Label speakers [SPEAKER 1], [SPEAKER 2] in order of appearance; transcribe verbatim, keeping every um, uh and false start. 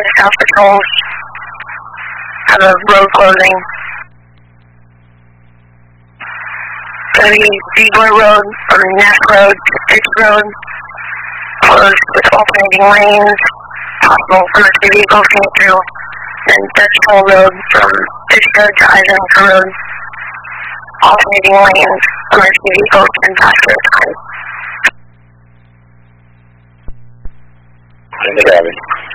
[SPEAKER 1] and South Patrols have a road closing. thirty Beaver Road from Neff Road to Stitch Road, closed with alternating lanes, possible emergency vehicles coming through, and Dutch Toll Road from Fish Road to Eisenhower Road, alternating lanes, emergency vehicles can pass through at times.
[SPEAKER 2] In the cabin.